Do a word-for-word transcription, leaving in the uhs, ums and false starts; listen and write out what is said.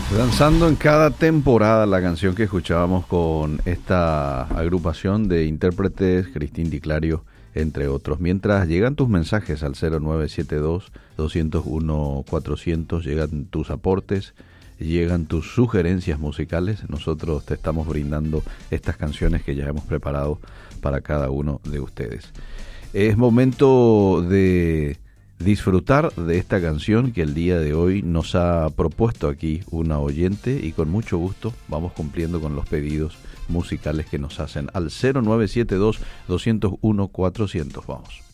Lanzando en cada temporada la canción que escuchábamos con esta agrupación de intérpretes, Cristín Di Clario, entre otros. Mientras llegan tus mensajes al cero nueve siete dos, dos cero uno, cuatrocientos, llegan tus aportes, llegan tus sugerencias musicales, nosotros te estamos brindando estas canciones que ya hemos preparado para cada uno de ustedes. Es momento de disfrutar de esta canción que el día de hoy nos ha propuesto aquí una oyente, y con mucho gusto vamos cumpliendo con los pedidos musicales que nos hacen al cero nueve siete dos, dos cero uno, cuatrocientos. Vamos.